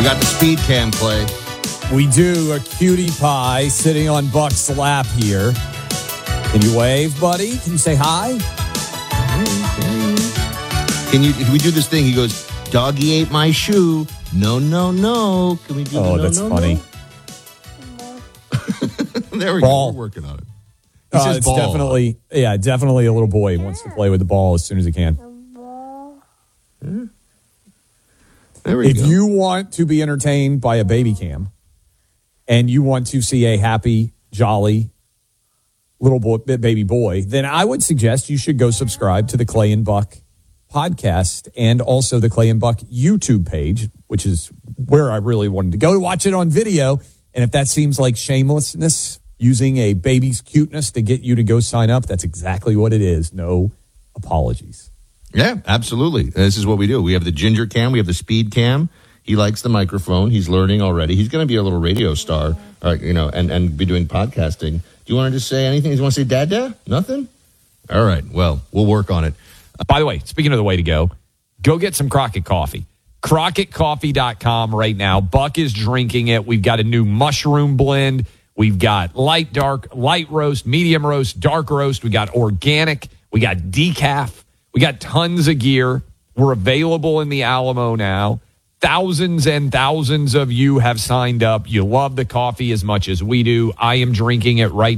got the speed cam, Clay. We do. A cutie pie sitting on Buck's lap here. Can you wave, buddy? Can you say hi? Can we do this thing? He goes, doggy ate my shoe. No, no, no. Can we do that? Oh, that's funny. No? There we go. We're working on it. It's ball. Definitely a little boy. He wants to play with the ball as soon as he can. There we go. If you want to be entertained by a baby cam and you want to see a happy, jolly little boy, baby boy, then I would suggest you should go subscribe to the Clay and Buck podcast and also the Clay and Buck YouTube page, which is where I really wanted to go to watch it on video. And if that seems like shamelessness, using a baby's cuteness to get you to go sign up, that's exactly what it is. No apologies. Yeah, absolutely. This is what we do. We have the ginger cam. We have the speed cam. He likes the microphone. He's learning already. He's going to be a little radio star, and be doing podcasting. Do you want to just say anything? Do you want to say dada? Nothing? All right. Well, we'll work on it. By the way, speaking of the way to go get some Crockett coffee. CrockettCoffee.com right now. Buck is drinking it. We've got a new mushroom blend. We've got light roast, medium roast, dark roast. We got organic. We got decaf. We got tons of gear. We're available in the Alamo now. Thousands and thousands of you have signed up. You love the coffee as much as we do. I am drinking it right